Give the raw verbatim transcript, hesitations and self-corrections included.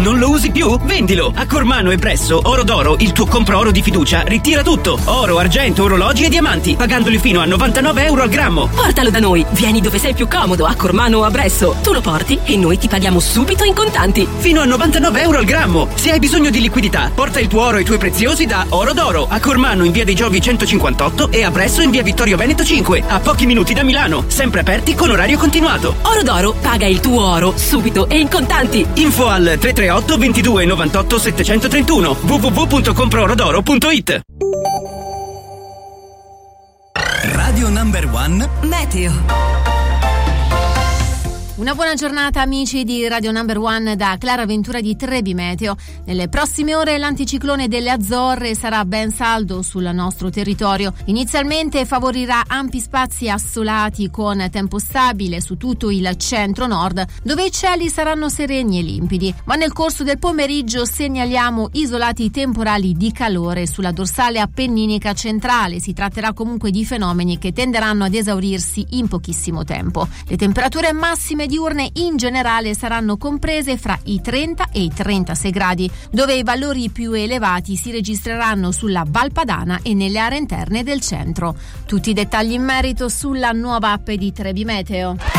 Non lo usi più? Vendilo! A Cormano e Bresso, Oro d'Oro, il tuo compro oro di fiducia, ritira tutto. Oro, argento, orologi e diamanti, pagandoli fino a novantanove euro al grammo. Portalo da noi, vieni dove sei più comodo, a Cormano o a Bresso. Tu lo porti e noi ti paghiamo subito in contanti. Fino a novantanove euro al grammo. Se hai bisogno di liquidità, porta il tuo oro e i tuoi preziosi da Oro d'Oro. A Cormano in via dei Giovi centocinquantotto e a Bresso in via Vittorio Veneto cinque, a pochi minuti da Milano, sempre aperti con orario continuato. Oro d'Oro, paga il tuo oro subito e in contanti. Info al tre tre otto ventidue novantotto settecentotrentuno w w w punto compro oro d'oro punto it. Radio Number One Meteo. Una buona giornata amici di Radio Number One da Clara Ventura di Trebi Meteo. Nelle prossime ore l'anticiclone delle Azzorre sarà ben saldo sul nostro territorio. Inizialmente favorirà ampi spazi assolati con tempo stabile su tutto il centro-nord, dove i cieli saranno sereni e limpidi. Ma nel corso del pomeriggio segnaliamo isolati temporali di calore sulla dorsale appenninica centrale. Si tratterà comunque di fenomeni che tenderanno ad esaurirsi in pochissimo tempo. Le temperature massime diurne in generale saranno comprese fra i trenta e i trentasei gradi, dove i valori più elevati si registreranno sulla Val Padana e nelle aree interne del centro. Tutti i dettagli in merito sulla nuova app di Trebi Meteo.